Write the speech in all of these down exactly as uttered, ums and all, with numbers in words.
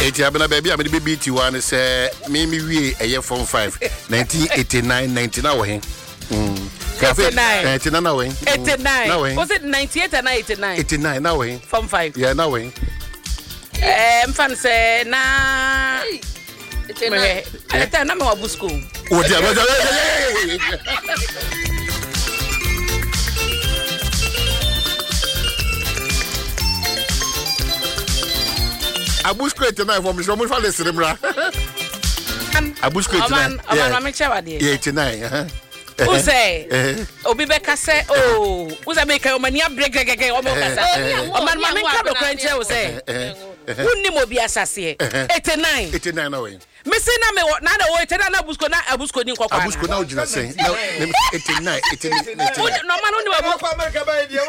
Eti abena baby amede be beat one say me me wie eye form five nineteen eighty-nine ninety na wo he. Mm. eighty-nine eighty-nine na wo he. eighty-nine. Na wo he. Was it ninety-eight and eighty-nine? eighty-nine na wo he. Form five. Yeah, na wo he. Eh mfan say na eighty-nine. Eta na me wa busco. O dia. Abusco eighty-nine from Jomo Fale Cerebra. Abusco eighty-nine. Yeah, I'm a eighty-nine. Uh-huh. Who say? Obi Beka say, oh, who's a maker? Omania break again. Oh, man, my man can't crunch. I say, who name will be assassin? eighty-nine. eighty-nine away. Missing me what now the way to Abusco now Abusco didn't call Abusco now just saying eighty-nine eighty-nine no man only about America by the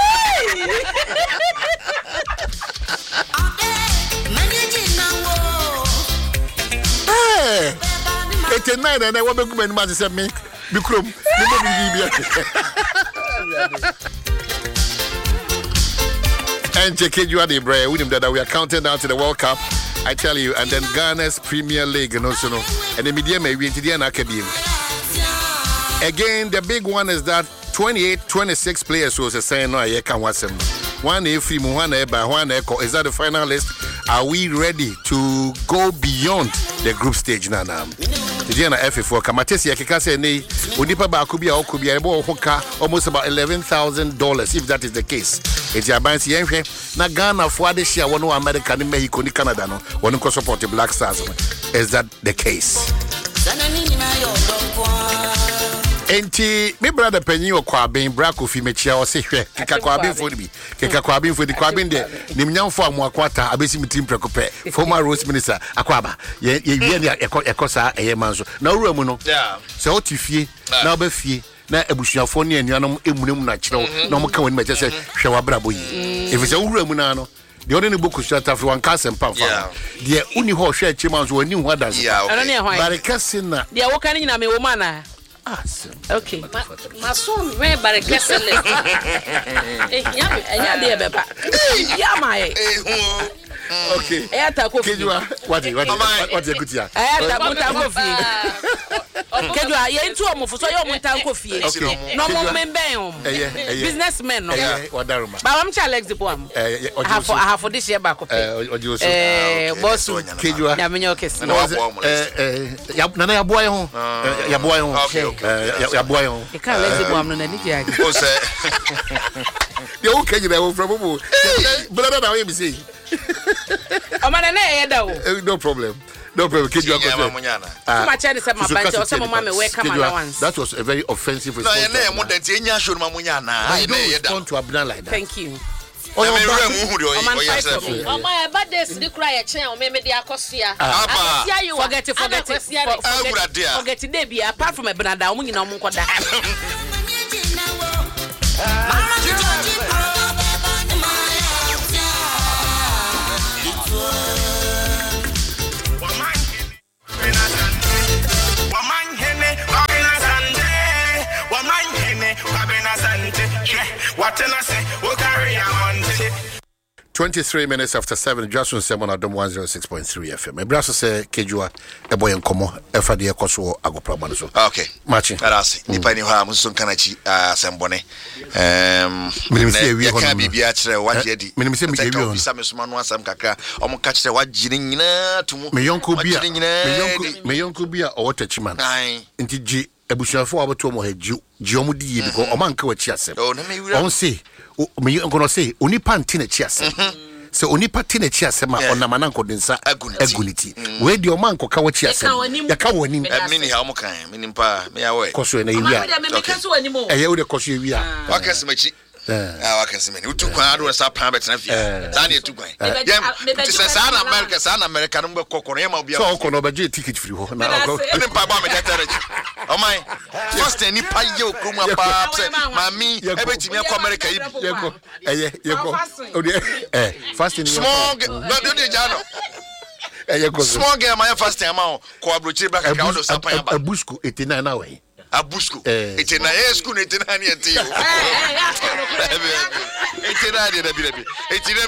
eighty-nine and I want to go and say me Bikrom and check you are the brave with him that we are counting down to the World Cup. I tell you, and then Ghana's Premier League and also, and the media may be into the academy. Again, the big one is that twenty-eight, twenty-six players was saying no, I can't watch them. One if we one by one echo. Is that the final list? Are we ready to go beyond the group stage now? Now, the Diana F four Kamatesi Akika say ne Unipa Bakubia or Kubia Hoka almost about eleven thousand dollars if that is the case. It's your bands Yankee. Na Ghana for this year, one American in Mexico, ni Canada, no one who support the Black Stars. Is that the case? Enti me brother Penny or Kwabin Braco Fimechia or say Kika Kwabin for me. Kika Kwabin for the Kwabin there. Nimyan for Mwakata, Abesi Team Precope, former Rose Minister, Aquaba. Ye ye a cosa a yemanso. No Romuno. Yeah. So Tifi, now Befi. Na ebusuafo ne anuanom emunum na kyerɛw na ɔmo ka woni ma kyerɛ sɛ hwɛ wabrabo yi if it's a wuramu na no de ɔne ne boku strata fro wan ka sempa fa de uni ho hwɛ akyima so ani ho adanse ɛno ne hwan barekase na de wo ka ne nyina me wo ma na okay ma son we barekase le eh ya me anya de beba ya mai okay eh ata ko fi what what what you good here eh ata mo ta ko fi Kedua ye ntu omofo so ye omonta nkofie no mo memben om businessmen no wadaruma ba wam cha Alex boam eh hafo hafo this year ba ko eh ojoso eh boss Kedua ya menyo kesi eh eh ya na ya boy ho ya boy ho ya boy ho e ka Alex boam no na ni dia o se ye o Kedua wo from bo brother na we be say o ma na na ye da o no problem. No problem. Kid, you are uh, my child is my bunch or some mama welcome allowance. That was a very offensive response. I don't want to abandon like that. Thank you. Oh, my bad days, the cry a chair, or maybe the Acosia. Forget it, forget it, forget it, baby. Apart from a banana, I'm going to twenty-three minutes after seven, just on seven at one oh six point three F M. My brother say, Kejua, a boy in Como, F A D A Koso, Agopramanso. Okay, matching. That's Nipani Hamusun Kanachi, uh, Sambone. Um, we can't be actually what you did. Minimum, some man, some caca, or catch the what Jinina to me. Young Kubia, may young Kubia or Touchman. Inti G. Ebushia for our tomo he Giomudi because Omanka wa chiase. Oh, on say, me you gonna say, only pantine chiase. So only patine chiase ma on namananko densa agunity. Where the Omanko kawa chiase. Ya kawa ni mini hamuka, minimpa, me away. Koso na iwia. Eh, you de koso iwia. Wakasi mechi. Ah, wakasi meni. Utu kwa adu na sapa bet na fia. Zani etu kwa. Yem, tisa sana America, sana America numbe kokoro yema ubia. So kono baje ticket free ho. Na ko. Ene pa ba me jatare. Oh my. First any pa ye okuma pa say mami ebetimi akọ America yi yeko. Eh yeko. Eh, fast in small, no do the jano. Eh yeko. Small girl my first time out. Ko abrochi back ka odo sapa ya ba. Abusco eighty-nine na we. Abusco. It's in a school, it's in a near to you. It's in a near to you. It's in a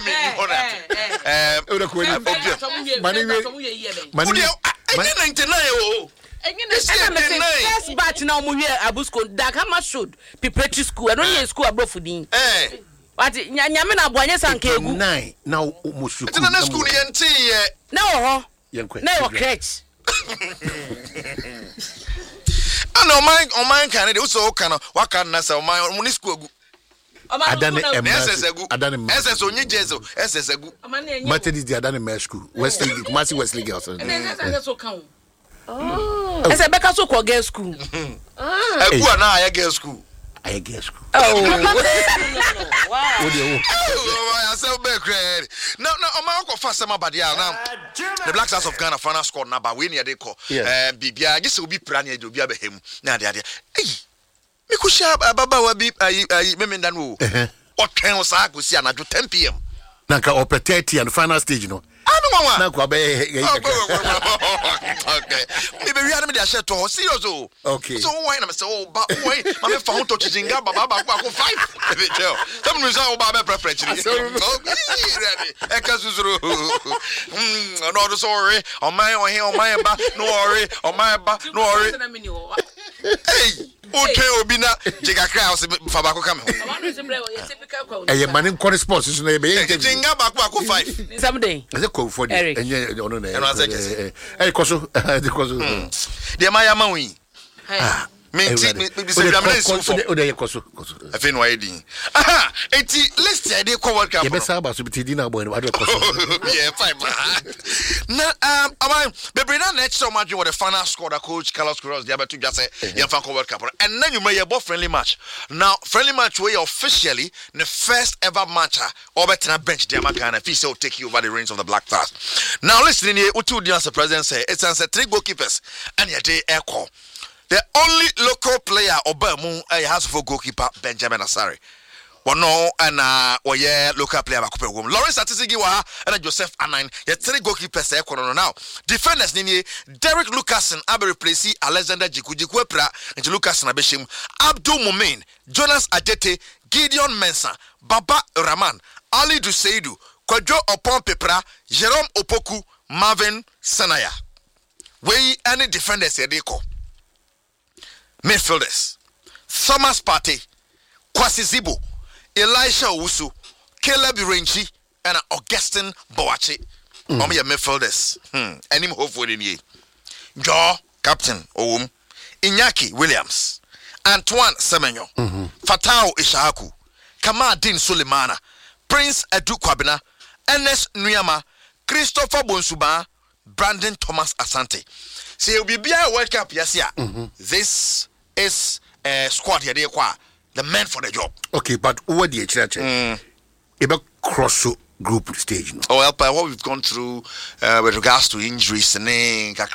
minute. Money, ninety-nine. First batch now we hear Abusco that how much should preparatory school and only school above fooding. Eh. What nyame na boanye sankegu. Nine. Now almost school. It's na school yente. No ho. No crèche. Ah no man on man kan dey so kan wa kan na say man mun school gu. Adane embassy. Adane S S onye jezo S S gu. Methodist the Adane Mare School. Wesley Kumasi Wesley Girls. And S S so kan. Oh. I said Becca so called girls school. Ah. I go na I girls school. I girls school. Oh. Wow. Oh, I said be credit. No, no, o ma go fast sama badia now. The Black Stars of Ghana final score na ba we near dey call. Eh bibia gese obi pra na dey obi abehem. Na dey dey. Eh. Me ko sha baba wa bi ayi ayi me me ndan wo. Eh. O twen o sa ko si anadwo ten p m. Na ka o thirty and final stage no. Anu na kwa be okay me be wiare me dey share to serious o okay so why na me say oh ba why ma me fa ho to chinga baba ba kwa ko five be tell some no say oh ba be preference ni ready e ka susuru mm no do sorry o man o he o man ba no worry o man ba no worry hey okay obi na jiga cry o se fa ba ko kam ho eh man ko sports so na be chinga ba kwa ko five someday is it ko for the enye ono na eh eh koso de koso de ma ya ma wi ah me ti me se bia me so for o de koso koso afi no why din aha eti list ya de ko world cup ye be sa ba so biti din na boy no ade koso yeah fine na um am be na next so much with the final score that coach Carlos Queiroz dey about to just say ye fan world cup and then you may your friendly match now friendly match where officially the first ever match over bench dey Ghana fi say take you over the reins of the Black Stars. Now listening here Utu Dian's president say it's answer three goalkeepers and ye dey echo. The only local player Obamu has for goalkeeper Benjamin Asare. Well, no, and uh, or yeah, local player Bakupe Wom. Lawrence Atisigi wa and Joseph Anine. Yeah, three goalkeepers say kono now. Defenders nini Derek Lucasen abe replace Alexander Jikujikwepra and Lucasen abeshim. Abdul Mumin, Jonas Adete, Gideon Mensah, Baba Rahman, Ali Duseidu, Kwadwo Opon Pepra, Jerome Opoku, Marvin Sanaya. We any defenders here they call. Midfielders Thomas Partey, Kwasi Zibo, Elisha Owusu, Caleb Renchi, and Augustine Boachi. Mm. Um, your midfielders. Hmm. Any hope for the year. Jaw, Captain Oum, Iñaki Williams, Antoine Semenyo, mm-hmm. Fatao Ishaku, Kamadin Sulemana, Prince Edu Kwabena, Ernest Nuyama, Christopher Bonsuba, Brandon Thomas Asante. See, you'll be a World Cup, yes, yeah. Mm-hmm. This is a squad here, the men for the job. Okay, but what the church? Mm. About cross group stage. No? Oh, well, what we've gone through uh, with regards to injuries, and they need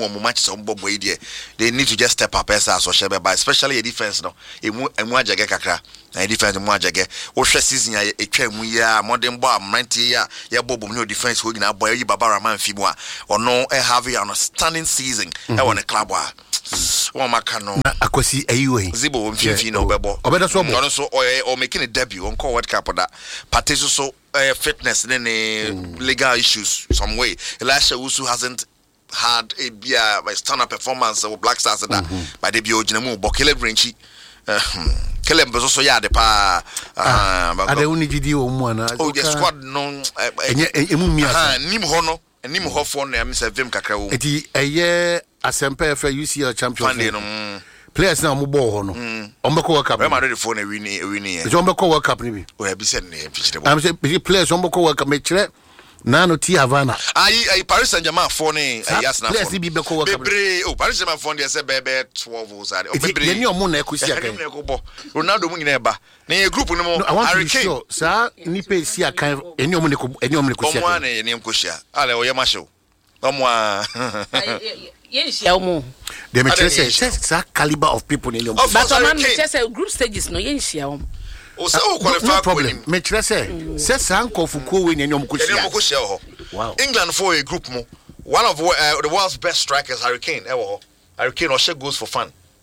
to just step up as well, but especially a defense. No, and one jaga kakra, and defense one jaga. What season ya a chem we are modern bomb ninety year ya bob no defense working out boy Baba Rahman Fibwa or no a have an outstanding season. I want a club. One Macano, Akosi Ayue, Zibo, Fifino, Bebo, or so or making a debut on World Cup of that. Partition so fitness and any legal issues some way. Elisha Owusu hasn't had a beer by stand-up performance of Black Stars and that by the Biojinamu, but Caleb Renchi. Caleb was also ya the pa. I don't need to do one. Oh, the squad no. Nim Hono and Nim Hoffon, and Mister Vim Kakao. Eti a year as Empire for U C L champion. Players now move on. Ombako World Cup. I'm ready for a winning. A winning. It's Ombako World Cup. We have been sending. I'm saying players Ombako World Cup. Make sure. Nano T Havana. I Paris Saint-Germain phone. Yes, now. Players be Beko World Cup. Oh, Paris Saint-Germain phone. They say baby twelve was that. It's your money. Ronaldo winning neba. Ne group no more. I want to be sure. Sir, ni pay see a kind. Any money. Any money. One any kushia. Ale oyamasho. Omwa. Yes, Yamo. They may say that caliber of people in your but man just say group stages no yen shia. O so qualify problem. Me try say say sanko fuko we nyom kushia. Wow. England for a group mo. One of uh, the world's best strikers, Harry Kane. Harry Kane or goes for fun.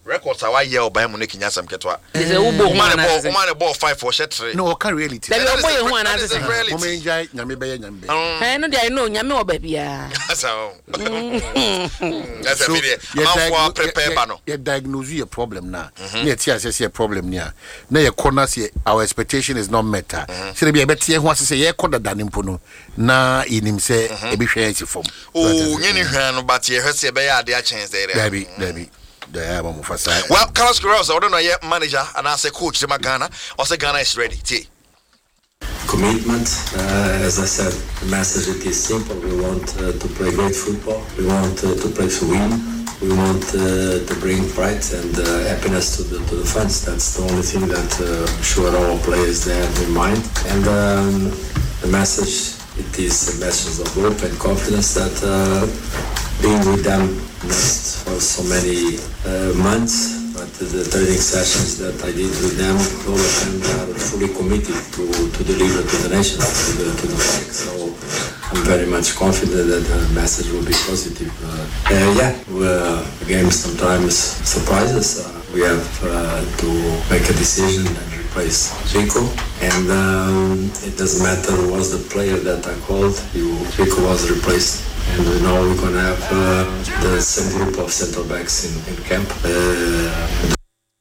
records are why you Bayern Munich nyasam ketwa. Is a ubo man ball, man ball five for shot three. No, can reality. There is a one as a reality. Mo enjoy nyame be nyame. I know there no nyame obabi a. So. That's a video. I'm for prepare bano. You diagnose your problem now. You see as a problem near. Na your corner say our expectation is not met. Say be better who say ye corner than impono. Na inim say e be hwe ati form. Oh, nyeni hwe no but ye hwe say be ya dey chance there. Dabi, dabi. Well, Carlos Queiroz, I don't know yet manager and I say coach to Ghana. I say Ghana is ready. T. Commitment, uh, as I said, the message it is simple. We want uh, to play great football. We want uh, to play to win. We want uh, to bring pride and uh, happiness to the to the fans. That's the only thing that uh, I'm sure all players they have in mind. And um, the message it is a message of hope and confidence that uh, being with them for so many uh, months, but the training sessions that I did with them, all of them are fully committed to, to deliver to the nation, to the, to the flag. So I'm very much confident that the message will be positive. Uh, uh, yeah, well, again, sometimes surprises. Uh, we have uh, to make a decision and replace Rico. And um, it doesn't matter who was the player that I called, Rico was replaced. And we know we're going to have uh, the same group of central backs in, in camp. Uh,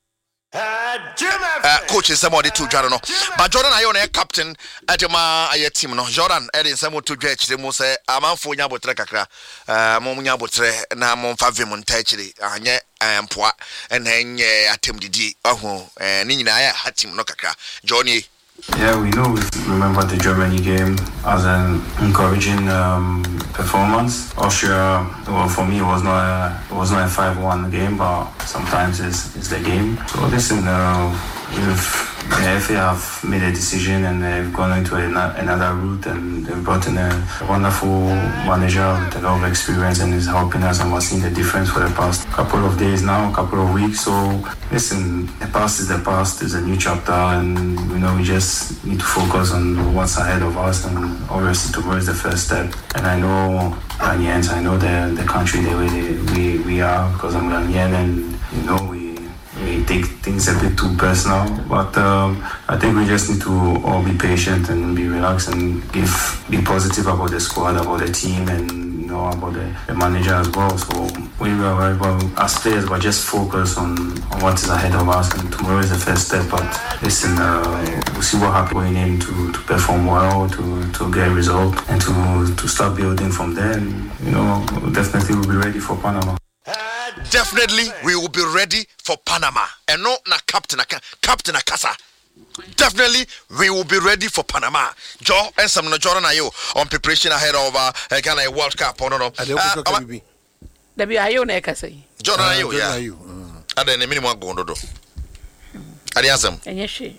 uh, coach is somebody to Jordan, but Jordan, I own a captain at my team. No, Jordan, Eddie, someone to judge the most. I'm on for Yabotre, uh, Momunya Botre, and I'm on Favimon Tachiri, and yet I am poor, and then I attempted the oh, and Nina had him no kaka. Johnny. Yeah, we know. We remember the Germany game as an encouraging um, performance. Austria, well, for me, it was not a, it was not a five one game, but sometimes it's, it's the game. So listen, uh, we've, the F A have made a decision and they've gone into a, another route, and they've brought in a wonderful manager with a lot of experience and is helping us, and we're seeing the difference for the past couple of days now, couple of weeks. So listen, the past is the past, it's a new chapter, and you know we just need to focus on what's ahead of us, and obviously tomorrow is the first step. And I know Ghanaians, I know the the country the way they, we, we are, because I'm Ghanaian, and you know we we take things a bit too personal, but um, I think we just need to all be patient and be relaxed and give be positive about the squad, about the team, and you know about the, the manager as well. So we will very well as players, but just focus on, on what is ahead of us, and tomorrow is the first step. But listen, uh, we'll see what happens going in to, to perform well, to, to get a result, and to to start building from there. And, you know, definitely we'll be ready for Panama. Definitely, we will be ready for Panama. And no, na Captain, Captain Akasa. Definitely, we will be ready for Panama. Joe and some Jordan Ayo on preparation ahead of uh, Ghana World Cup. Oh, no, no. W I O Nekasa. Jordan Ayo, yeah. And then the minimum go on. Adiasam. And yes, she.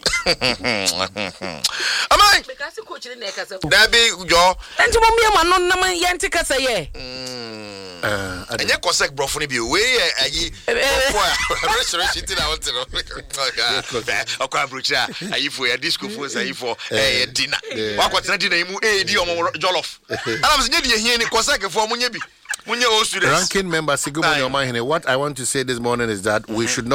Am I? Because you coach in Nekasa. That be Joe. And to me, man, no man, Yanticasa, yeah. Uh, and you cosec bro for be way a ye restoration to our oh god brucha ayi for a disco for say for eh dinner what what dinner mu eh di omo jollof and I'm saying dey here ni cosec for munya bi munya o students ranking member Sigomo Nyoma. What I want to say this morning is that we should not